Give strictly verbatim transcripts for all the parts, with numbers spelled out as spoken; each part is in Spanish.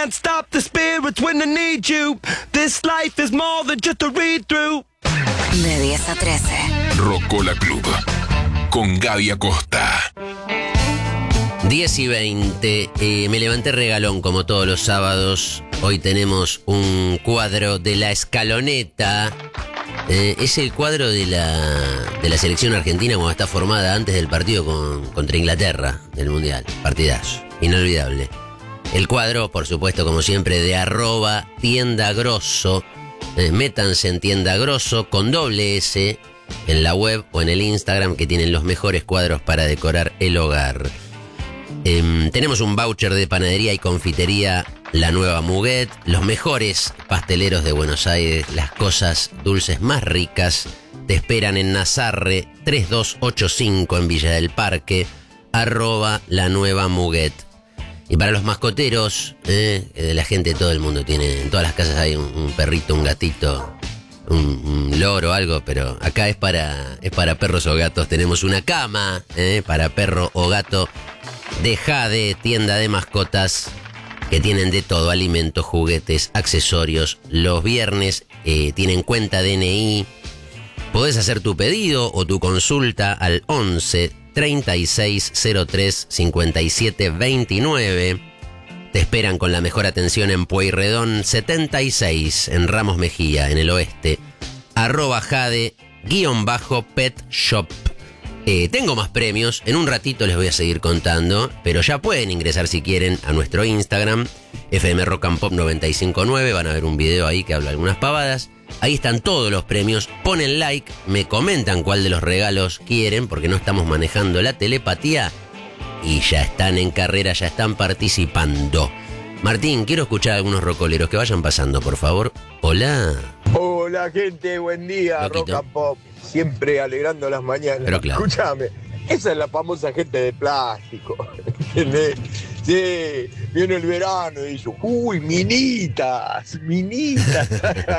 can't stop the spirits when I need you. This life is more than just a read-through. De diez a trece. Rocola Club con Gaby Acosta. diez y veinte, eh, me levanté regalón como todos los sábados. Hoy tenemos un cuadro de La Escaloneta. Eh, es el cuadro de la, de la selección argentina cuando está formada antes del partido con, contra Inglaterra del Mundial. Partidazo, inolvidable. El cuadro, por supuesto, como siempre, de arroba tienda grosso. Eh, métanse en tienda grosso con doble S en la web o en el Instagram, que tienen los mejores cuadros para decorar el hogar. Eh, tenemos un voucher de panadería y confitería La Nueva Muguet, los mejores pasteleros de Buenos Aires, las cosas dulces más ricas, te esperan en Nazarre tres dos ocho cinco en Villa del Parque, arroba La Nueva Muguet. Y para los mascoteros, eh, de la gente, todo el mundo tiene, en todas las casas hay un, un perrito, un gatito, un, un loro, algo, pero acá es para, es para perros o gatos. Tenemos una cama eh, para perro o gato de Jade, tienda de mascotas, que tienen de todo, alimentos, juguetes, accesorios. Los viernes eh, tienen cuenta D N I. Podés hacer tu pedido o tu consulta al once treinta y seis cero tres cincuenta y siete veintinueve. Te esperan con la mejor atención en Pueyrredón setenta y seis, en Ramos Mejía, en el oeste. Arroba Jade, guión bajo Pet Shop. Eh, tengo más premios, en un ratito les voy a seguir contando, pero ya pueden ingresar si quieren a nuestro Instagram, F M Rock and Pop noventa y cinco punto nueve, van a ver un video ahí que habla algunas pavadas. Ahí están todos los premios, ponen like, me comentan cuál de los regalos quieren, porque no estamos manejando la telepatía, y ya están en carrera, ya están participando. Martín, quiero escuchar a algunos rocoleros, que vayan pasando, por favor. Hola. Hola, gente, buen día. Loquito. Rock and Pop, siempre alegrando las mañanas. Pero claro. Escúchame, esa es la famosa gente de plástico, ¿entendés? Sí, viene el verano y dice, uy, minitas, minitas.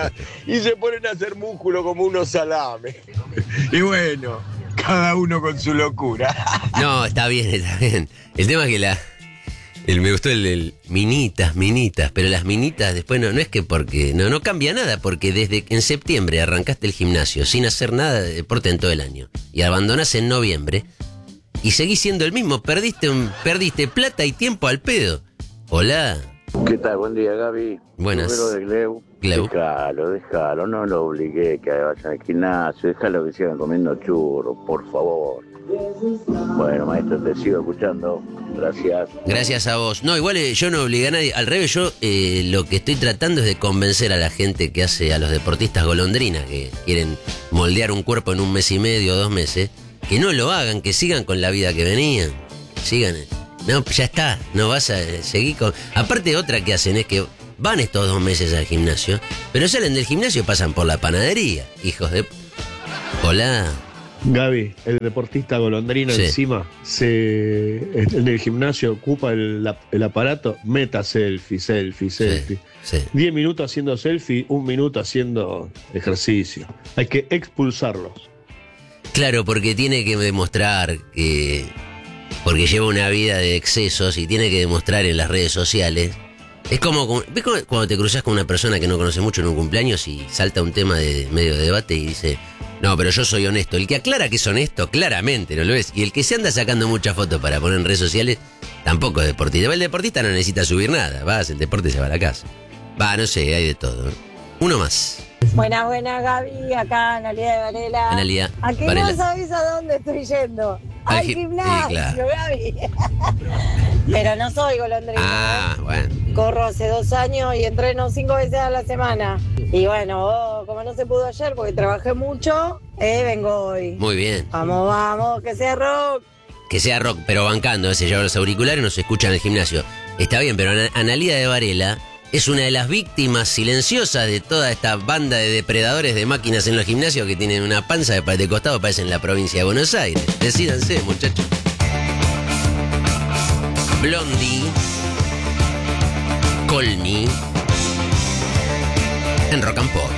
Y se ponen a hacer músculo como unos salames. Y bueno, cada uno con su locura. No, está bien, está bien. El tema es que la... El, me gustó el, el minitas, minitas, pero las minitas después no, no es que porque, no, no cambia nada, porque desde en septiembre arrancaste el gimnasio sin hacer nada de deporte en todo el año y abandonás en noviembre y seguís siendo el mismo, perdiste, un, perdiste plata y tiempo al pedo. Hola. ¿Qué tal? Buen día, Gaby. Buenas. Churrero de Gleu. Gleu. Déjalo, déjalo, no lo obligué que vayan al gimnasio, déjalo que sigan comiendo churros, por favor. Bueno, maestro, te sigo escuchando. Gracias. Gracias a vos. No, igual eh, yo no obligué a nadie. Al revés, yo eh, lo que estoy tratando es de convencer a la gente que hace, a los deportistas golondrinas, que quieren moldear un cuerpo en un mes y medio o dos meses, que no lo hagan, que sigan con la vida que venían. Sigan. No, ya está. No vas a eh, seguir con... Aparte, otra que hacen es que van estos dos meses al gimnasio, pero salen del gimnasio y pasan por la panadería. Hijos de... Hola. Gaby, el deportista golondrino sí. encima, se en el gimnasio ocupa el, el aparato, meta selfie, selfie, selfie. Sí, sí. Diez minutos haciendo selfie, un minuto haciendo ejercicio. Hay que expulsarlos. Claro, porque tiene que demostrar que... Porque lleva una vida de excesos y tiene que demostrar en las redes sociales. Es como, ¿ves cuando te cruzas con una persona que no conoce mucho en un cumpleaños y salta un tema de medio de debate y dice... No, pero yo soy honesto. El que aclara que es honesto, claramente no lo es. Y el que se anda sacando muchas fotos para poner en redes sociales, tampoco es deportista. El deportista no necesita subir nada. Vas, el deporte se va a la casa. Va, no sé, hay de todo. Uno más. Buenas, buenas, Gaby. Acá, Analia de Varela. Analia ¿A qué Varela. no sabés a dónde estoy yendo? Al, Al gi- gimnasio, sí, claro. Gaby. Pero no soy golondrina. Ah, bueno. Corro hace dos años y entreno cinco veces a la semana. Y bueno, oh, como no se pudo ayer porque trabajé mucho, eh, vengo hoy. Muy bien. Vamos, vamos, que sea rock. Que sea rock, pero bancando. Se lleva los auriculares y nos escucha en el gimnasio. Está bien, pero Ana- Analia de Varela es una de las víctimas silenciosas de toda esta banda de depredadores de máquinas en los gimnasios que tienen una panza de, de costado, parecen la provincia de Buenos Aires. Decídanse, muchachos. Blondie, Call Me, en Rock and Pop.